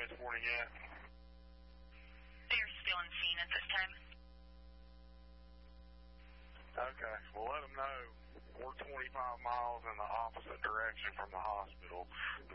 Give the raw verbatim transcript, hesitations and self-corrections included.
transporting yet? They're still in scene at this time. Okay, well, let them know we're twenty-five miles in the opposite direction from the hospital.